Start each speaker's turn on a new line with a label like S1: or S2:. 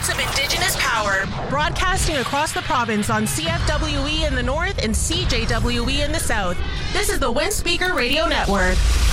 S1: voice of Indigenous power. Broadcasting across the province on CFWE in the north and CJWE in the south. This is the Windspeaker Radio Network.